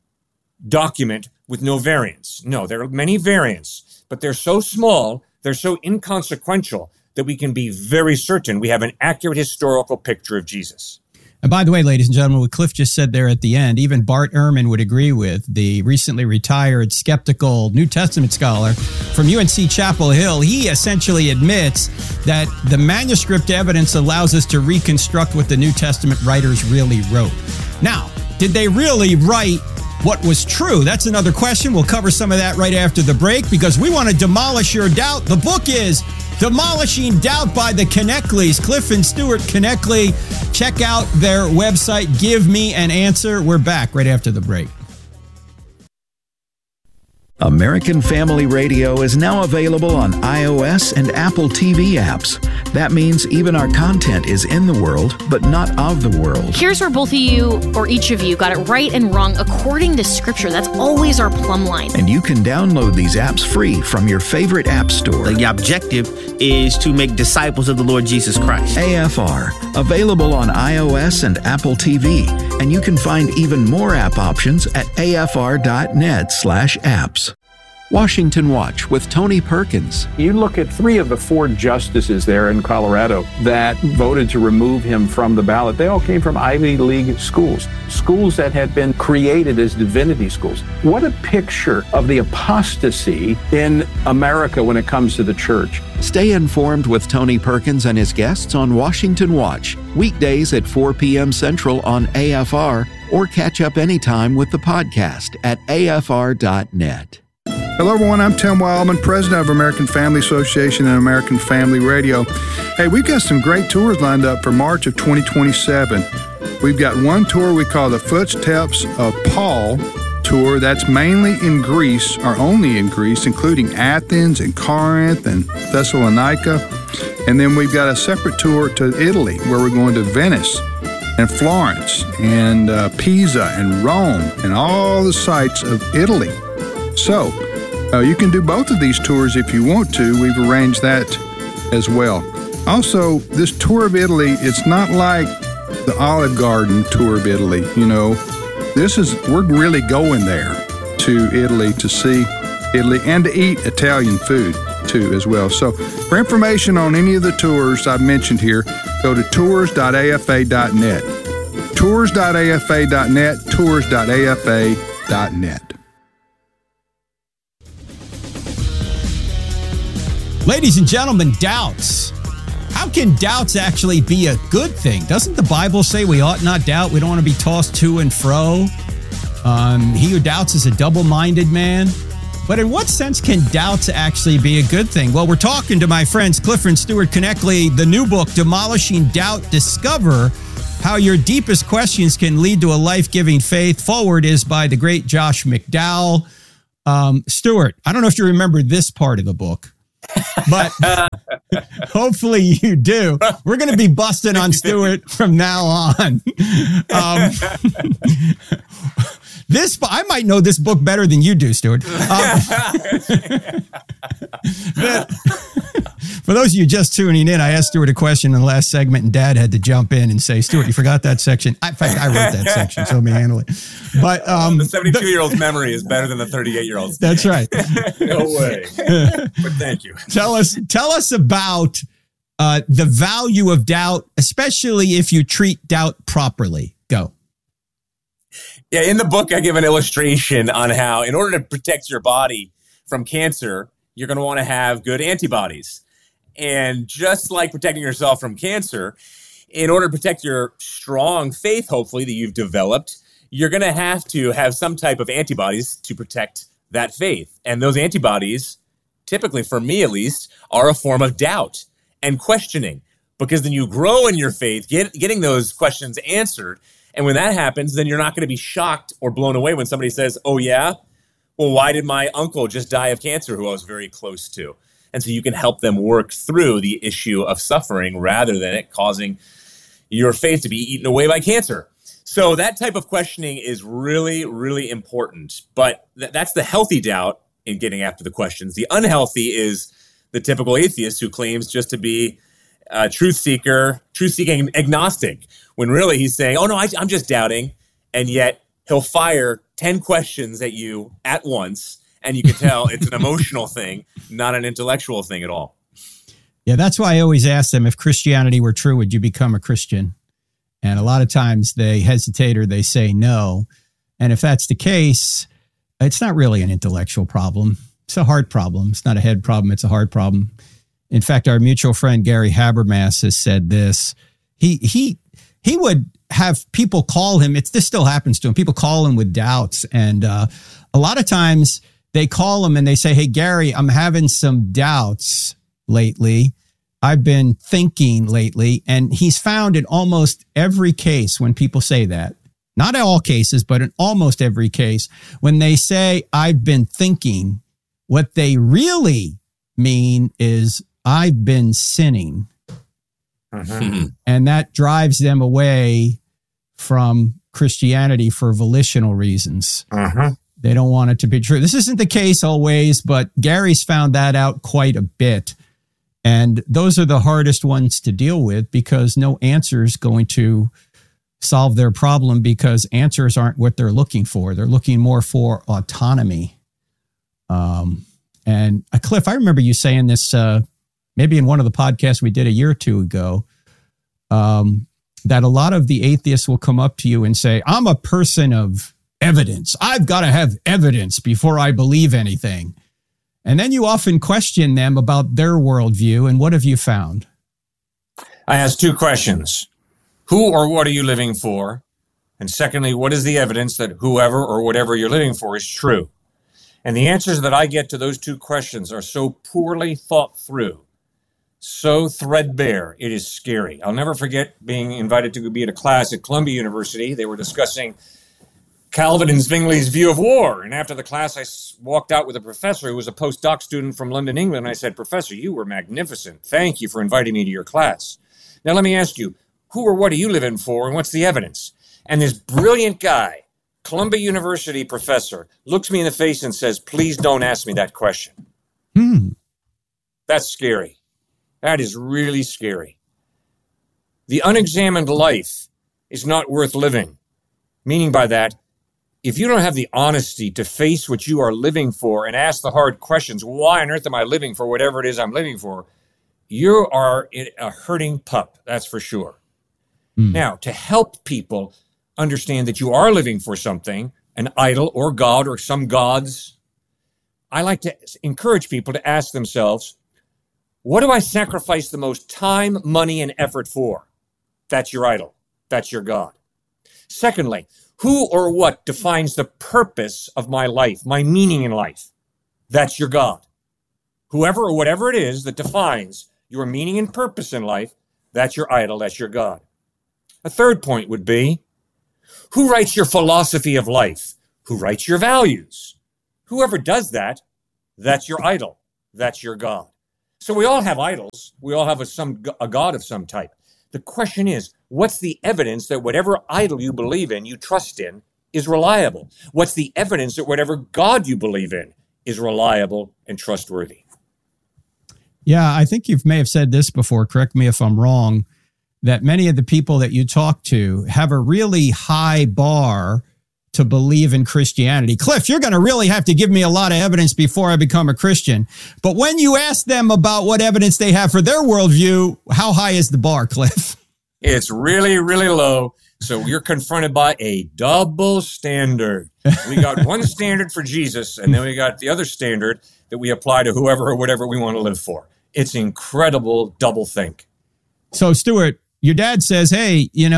document with no variants. No, there are many variants, but they're so small, they're so inconsequential that we can be very certain we have an accurate historical picture of Jesus. And by the way, ladies and gentlemen, what Cliff just said there at the end, even Bart Ehrman would agree with, the recently retired skeptical New Testament scholar from UNC Chapel Hill. He essentially admits that the manuscript evidence allows us to reconstruct what the New Testament writers really wrote. Now, did they really write what was true? That's another question. We'll cover some of that right after the break because we want to demolish your doubt. The book is Demolishing Doubt by the Knechtleys. Cliff and Stuart Knechtly. Check out their website, Give Me an Answer. We're back right after the break. American Family Radio is now available on iOS and Apple TV apps. That means even our content is in the world, but not of the world. Here's where both of you, or each of you, got it right and wrong according to Scripture. That's always our plumb line. And you can download these apps free from your favorite app store. The objective is to make disciples of the Lord Jesus Christ. AFR, available on iOS and Apple TV. And you can find even more app options at afr.net/apps. Washington Watch with Tony Perkins. You look at 3 of the 4 justices there in Colorado that voted to remove him from the ballot. They all came from Ivy League schools, schools that had been created as divinity schools. What a picture of the apostasy in America when it comes to the church. Stay informed with Tony Perkins and his guests on Washington Watch, weekdays at 4 p.m. Central on AFR, or catch up anytime with the podcast at afr.net. Hello, everyone. I'm Tim Wildman, president of American Family Association and American Family Radio. Hey, we've got some great tours lined up for March of 2027. We've got one tour we call the Footsteps of Paul tour. That's mainly in Greece, or only in Greece, including Athens and Corinth and Thessalonica. And then we've got a separate tour to Italy, where we're going to Venice and Florence and Pisa and Rome and all the sites of Italy. So, you can do both of these tours if you want to. We've arranged that as well. Also, this tour of Italy, it's not like the Olive Garden tour of Italy. You know, we're really going there to Italy to see Italy and to eat Italian food too as well. So for information on any of the tours I've mentioned here, go to tours.afa.net. Tours.afa.net, tours.afa.net. Ladies and gentlemen, doubts. how can doubts actually be a good thing? Doesn't the Bible say we ought not doubt? We don't want to be tossed to and fro. He who doubts is a double-minded man. But in what sense can doubts actually be a good thing? Well, we're talking to my friends Clifford and Stuart Connectley, the new book, Demolishing Doubt, Discover How Your Deepest Questions Can Lead to a Life-Giving Faith. Forward is by the great Josh McDowell. Stuart, I don't know if you remember this part of the book, but hopefully you do. We're going to be busting on Stuart from now on. I might know this book better than you do, Stuart. For those of you just tuning in, I asked Stuart a question in the last segment, and Dad had to jump in and say, Stuart, you forgot that section. In fact, I wrote that section, so let me handle it. But the 72-year-old's memory is better than the 38-year-old's. That's right. No way. But thank you. Tell us about the value of doubt, especially if you treat doubt properly. Go. Yeah, in the book, I give an illustration on how, in order to protect your body from cancer, you're going to want to have good antibodies. And just like protecting yourself from cancer, in order to protect your strong faith, hopefully, that you've developed, you're going to have some type of antibodies to protect that faith. And those antibodies, typically, for me at least, are a form of doubt and questioning. Because then you grow in your faith, getting those questions answered. And when that happens, then you're not going to be shocked or blown away when somebody says, oh, yeah? Well, why did my uncle just die of cancer who I was very close to? And so you can help them work through the issue of suffering rather than it causing your faith to be eaten away by cancer. So that type of questioning is really, really important. But that's the healthy doubt in getting after the questions. The unhealthy is the typical atheist who claims just to be a truth-seeking agnostic, when really he's saying, oh, no, I'm just doubting. And yet he'll fire 10 questions at you at once. And you can tell it's an emotional thing, not an intellectual thing at all. Yeah, that's why I always ask them, if Christianity were true, would you become a Christian? And a lot of times they hesitate or they say no. And if that's the case, it's not really an intellectual problem. It's a heart problem. It's not a head problem. It's a heart problem. In fact, our mutual friend Gary Habermas has said this. He would have people call him. This still happens to him. People call him with doubts. And a lot of times they call him and they say, hey, Gary, I'm having some doubts lately. I've been thinking lately. And he's found in almost every case when people say that, not in all cases, but in almost every case, when they say I've been thinking, what they really mean is I've been sinning. Mm-hmm. And that drives them away from Christianity for volitional reasons. Mm-hmm. They don't want it to be true. This isn't the case always, but Gary's found that out quite a bit. And those are the hardest ones to deal with because no answer is going to solve their problem, because answers aren't what they're looking for. They're looking more for autonomy. And Cliff, I remember you saying this maybe in one of the podcasts we did a year or two ago, that a lot of the atheists will come up to you and say, I'm a person of evidence. I've got to have evidence before I believe anything. And then you often question them about their worldview. And what have you found? I ask two questions. Who or what are you living for? And secondly, what is the evidence that whoever or whatever you're living for is true? And the answers that I get to those two questions are so poorly thought through, so threadbare, it is scary. I'll never forget being invited to be at a class at Columbia University. They were discussing Calvin and Zwingli's view of war. And after the class, I walked out with a professor who was a postdoc student from London, England. And I said, Professor, you were magnificent. Thank you for inviting me to your class. Now, let me ask you, who or what are you living for, and what's the evidence? And this brilliant guy, Columbia University professor, looks me in the face and says, please don't ask me that question. That's scary. That is really scary. The unexamined life is not worth living. Meaning by that, if you don't have the honesty to face what you are living for and ask the hard questions, why on earth am I living for whatever it is I'm living for? You are a hurting pup, that's for sure. Now, to help people understand that you are living for something, an idol or God or some gods, I like to encourage people to ask themselves, What do I sacrifice the most time, money, and effort for? That's your idol. That's your God. Secondly, who or what defines the purpose of my life, my meaning in life? That's your God. Whoever or whatever it is that defines your meaning and purpose in life, that's your idol, that's your God. A third point would be, who writes your philosophy of life? Who writes your values? Whoever does that, that's your idol, that's your God. So we all have idols. We all have a God of some type. The question is, what's the evidence that whatever idol you believe in, you trust in, is reliable? What's the evidence that whatever God you believe in is reliable and trustworthy? Yeah, I think you may have said this before, correct me if I'm wrong, that many of the people that you talk to have a really high bar to believe in Christianity. Cliff, you're going to really have to give me a lot of evidence before I become a Christian. But when you ask them about what evidence they have for their worldview, how high is the bar, Cliff? It's really, really low. So you're confronted by a double standard. We got one standard for Jesus, and then we got the other standard that we apply to whoever or whatever we want to live for. It's incredible double think. So, Stuart, your dad says, hey, you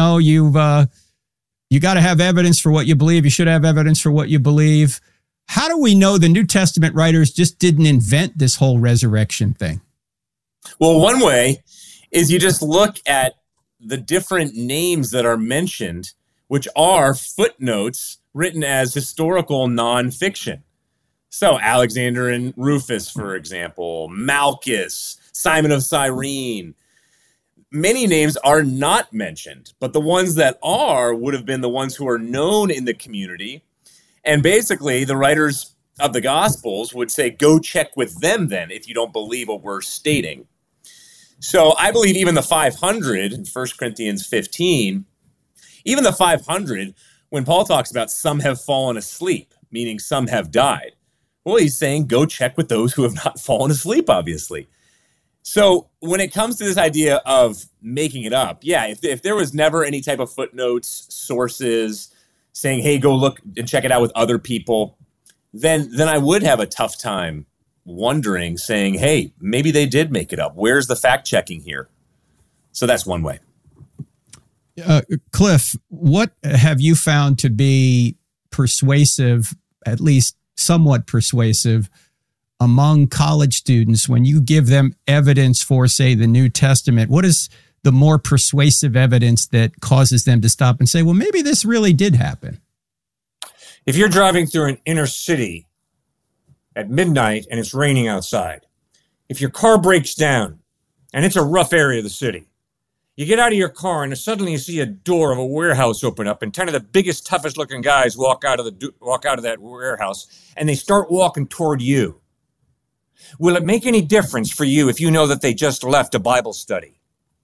got to have evidence for what you believe. You should have evidence for what you believe. How do we know the New Testament writers just didn't invent this whole resurrection thing? Well, one way is you just look at the different names that are mentioned, which are footnotes written as historical nonfiction. So Alexander and Rufus, for example, Malchus, Simon of Cyrene. Many names are not mentioned, but the ones that are would have been the ones who are known in the community. And basically, the writers of the Gospels would say, go check with them then if you don't believe what we're stating. So I believe even the 500 in 1 Corinthians 15, even the 500, when Paul talks about some have fallen asleep, meaning some have died, well, he's saying go check with those who have not fallen asleep, obviously. So when it comes to this idea of making it up, yeah, if there was never any type of footnotes, sources saying, hey, go look and check it out with other people, then I would have a tough time wondering, saying, hey, maybe they did make it up. Where's the fact checking here? So that's one way. Cliff, what have you found to be persuasive, at least somewhat persuasive, among college students when you give them evidence for, say, the New Testament? What is the more persuasive evidence that causes them to stop and say, well, maybe this really did happen? If you're driving through an inner city at midnight and it's raining outside, if your car breaks down and it's a rough area of the city, you get out of your car and suddenly you see a door of a warehouse open up and 10 of the biggest, toughest looking guys walk out of that warehouse and they start walking toward you. Will it make any difference for you if you know that they just left a Bible study?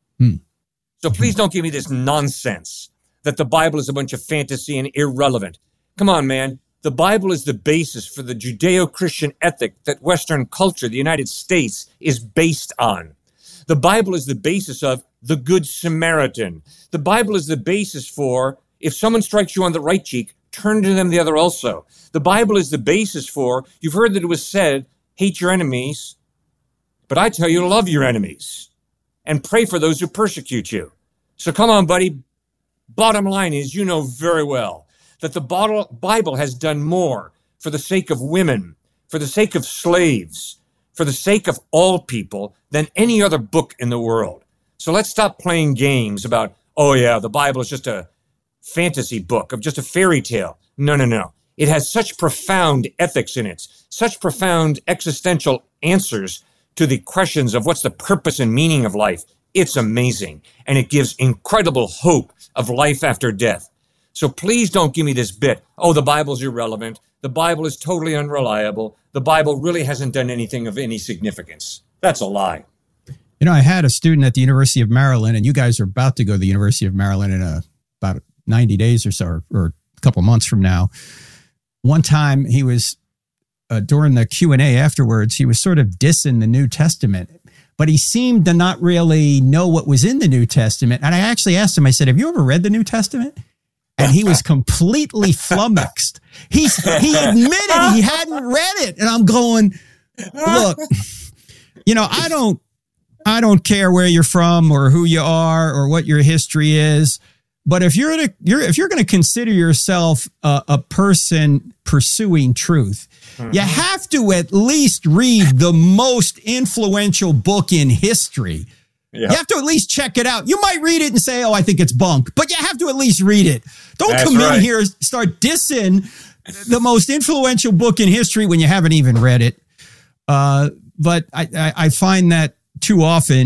So please don't give me this nonsense that the Bible is a bunch of fantasy and irrelevant. Come on, man. The Bible is the basis for the Judeo-Christian ethic that Western culture, the United States, is based on. The Bible is the basis of the Good Samaritan. The Bible is the basis for, if someone strikes you on the right cheek, turn to them the other also. The Bible is the basis for, you've heard that it was said, hate your enemies, but I tell you to love your enemies and pray for those who persecute you. So come on, buddy. Bottom line is, you know very well that the Bible has done more for the sake of women, for the sake of slaves, for the sake of all people than any other book in the world. So let's stop playing games about, oh yeah, the Bible is just a fantasy book of just a fairy tale. No. It has such profound ethics in it, such profound existential answers to the questions of what's the purpose and meaning of life. It's amazing. And it gives incredible hope of life after death. So please don't give me this bit, oh, the Bible's irrelevant. The Bible is totally unreliable. The Bible really hasn't done anything of any significance. That's a lie. You know, I had a student at the University of Maryland, and you guys are about to go to the University of Maryland in about 90 days or so, or a couple months from now. One time he was, during the Q&A afterwards, he was sort of dissing the New Testament, but he seemed to not really know what was in the New Testament. And I actually asked him, I said, have you ever read the New Testament? And he was completely flummoxed. He admitted he hadn't read it. And I'm going, look, you know, I don't I don't care where you're from or who you are or what your history is. But if you're going to consider yourself a person pursuing truth, you have to at least read the most influential book in history. Yeah. You have to at least check it out. You might read it and say, oh, I think it's bunk, but you have to at least read it. Don't come in here and start dissing the most influential book in history when you haven't even read it. But I find that too often